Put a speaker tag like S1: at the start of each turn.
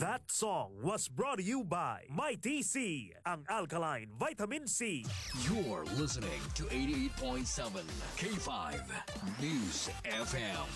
S1: That song was brought to you by MyTC, ang alkaline vitamin C.
S2: You're listening to 88.7 K5 News FM.